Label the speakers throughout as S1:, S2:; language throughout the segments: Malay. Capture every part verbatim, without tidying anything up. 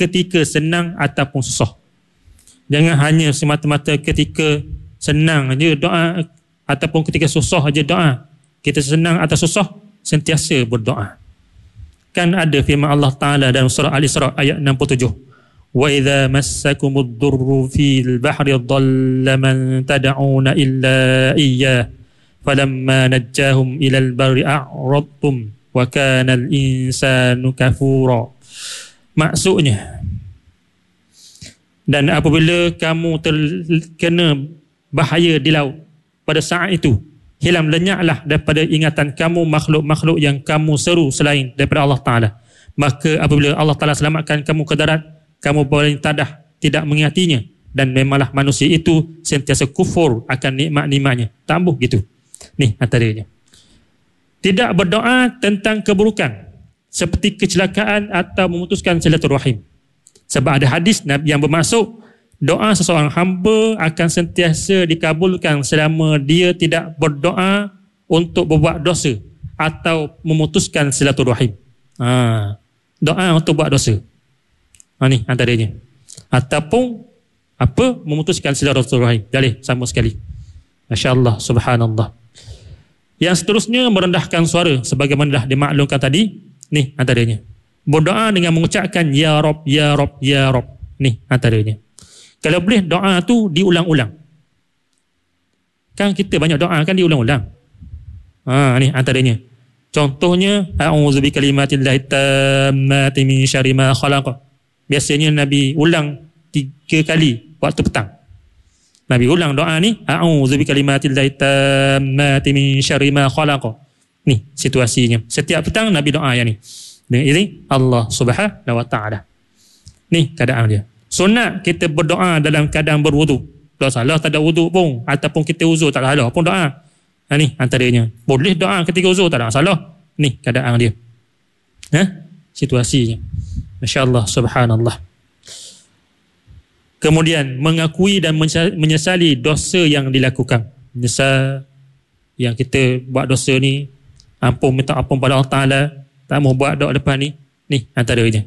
S1: ketika senang ataupun susah. Jangan hanya semata-mata ketika senang aja doa ataupun ketika susah aja doa. Kita senang atau susah sentiasa berdoa. Kan ada firman Allah Taala dalam surah Al-Isra ayat enam puluh tujuh. Wa idza massakumud durru fil bahri dhalla man tad'una illa iyyah falamma najjahum ilal barri a'radtum wa kana al-insanu kafura. Maksudnya, dan apabila kamu terkena bahaya di laut pada saat itu, hilang lenyaplah daripada ingatan kamu makhluk-makhluk yang kamu seru selain daripada Allah Ta'ala. Maka apabila Allah Ta'ala selamatkan kamu ke darat, kamu boleh tadah tidak mengingatinya, dan memanglah manusia itu sentiasa kufur akan nikmat-nikmatnya. Tambah gitu. Ni antaranya. Tidak berdoa tentang keburukan seperti kecelakaan atau memutuskan silaturahim. Sebab ada hadis yang bermaksud doa seseorang hamba akan sentiasa dikabulkan selama dia tidak berdoa untuk berbuat dosa atau memutuskan silaturahim. Ha, doa untuk buat dosa. Ha, ni antaranya. Ataupun apa? Memutuskan silaturahim. Jalih sama sekali. Masya-Allah, subhanallah. Yang seterusnya merendahkan suara sebagaimana dah dimaklumkan tadi. Ni antaranya. Berdoa dengan mengucapkan ya Rabb, ya Rabb, ya Rabb. Ni antaranya. Kalau boleh doa tu diulang-ulang. Kan kita banyak doa kan diulang-ulang. Ha, ni antaranya. Contohnya a'udzu bikalimatillahi tammati min syarri ma khalaq. Biasanya Nabi ulang tiga kali waktu petang. Nabi ulang doa ni a'udzu bikalimatillahi tammati min syarri ma khalaq. Ni situasinya. Setiap petang Nabi doa yang ni. Dengan izin Allah Subhanahu wa taala. Ni keadaan dia. Sunat kita berdoa dalam keadaan berwuduk. Tak salah tak ada wuduk pun, ataupun kita uzur tak salah pun doa. Ha, ni antaranya. Boleh doa ketika uzur tak ada salah. Ni keadaan dia. Ha? Situasinya. Masya-Allah, subhanallah. Kemudian mengakui dan menyesali dosa yang dilakukan. Menyesal yang kita buat dosa ni, ampun, minta ampun pada Allah Taala, tak mau buat doa depan ni. Ni antaranya.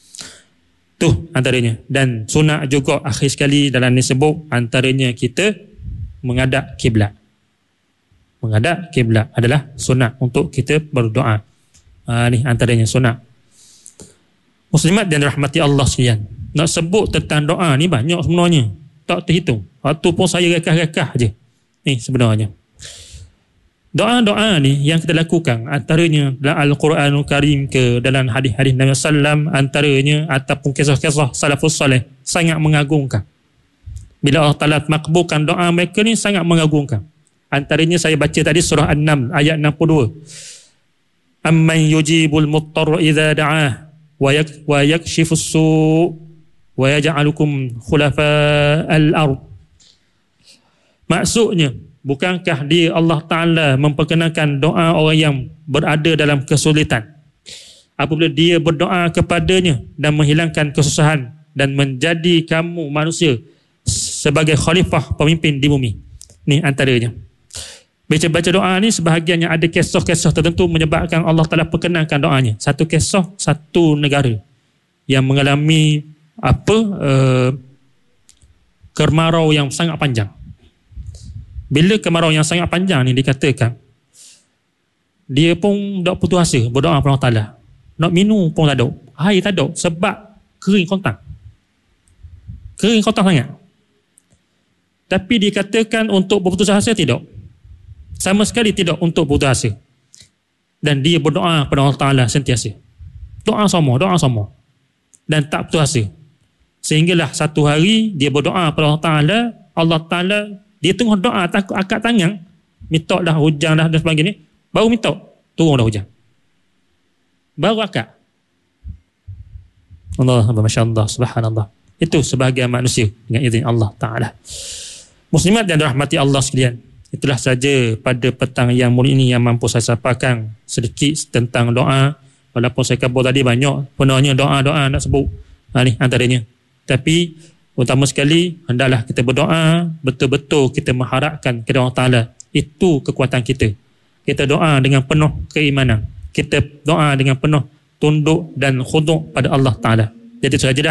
S1: Tu antaranya. Dan sunat juga akhir sekali dalam ni sebut antaranya kita menghadap kiblat. Menghadap kiblat adalah sunat untuk kita berdoa. Ha, ni antaranya sunat. Muslimat dan rahmati Allah sekalian. Nak sebut tentang doa ni banyak sebenarnya. Tak terhitung. Waktu pun saya rekah-rekah je. Ni sebenarnya. Doa-doa ni yang kita lakukan antaranya dalam Al-Quranul Karim ke dalam hadis-hadis Nabi sallallahu alaihi wasallam antaranya ataupun kisah-kisah salafus salih sangat mengagungkan. Bila Allah Ta'ala makbulkan doa mereka ni sangat mengagungkan. Antaranya saya baca tadi surah An-Naml ayat enam puluh dua. Amman yujibul muttarra idza da'ah wa yak wa yakshifus su' wa yaj'alukum khulafa'al ard. Maksudnya, bukankah dia Allah Ta'ala memperkenalkan doa orang yang berada dalam kesulitan apabila dia berdoa kepadanya dan menghilangkan kesusahan dan menjadi kamu manusia sebagai khalifah pemimpin di bumi. Ni antaranya. Baca-baca doa ni sebahagiannya ada kisah-kisah tertentu menyebabkan Allah Ta'ala perkenalkan doanya. Satu kisah, satu negara yang mengalami apa uh, kemarau yang sangat panjang. Bila kemarau yang sangat panjang ni dikatakan, dia pun tak putus asa berdoa kepada Allah Ta'ala. Nak minum pun tak ada. Air tak ada sebab kering kontang. Kering kontang sangat. Tapi dikatakan untuk berputus asa tidak. Sama sekali tidak untuk berputus asa. Dan dia berdoa kepada Allah Ta'ala sentiasa. Doa sama, doa sama. Dan tak putus asa. Sehinggalah satu hari dia berdoa kepada Allah Ta'ala, Allah Ta'ala dia tengah doa takut akad tangan, minta dah hujan dah dan sebagainya, baru minta turun dah hujan, baru akad. Allah, masya-Allah, subhanallah. Itu sebahagian manusia dengan izin Allah Ta'ala. Muslimat dan rahmati Allah sekalian, itulah saja pada petang yang mulia ini yang mampu saya sampaikan sedikit tentang doa. Walaupun saya kabur tadi banyak penuhnya doa-doa nak sebut, ha, ni antaranya. Tapi utama sekali hendaklah kita berdoa, betul-betul kita mengharapkan kepada Allah Ta'ala. Itu kekuatan kita. Kita doa dengan penuh keimanan. Kita doa dengan penuh tunduk dan khuduk pada Allah Ta'ala. Jadi itu sahaja dah.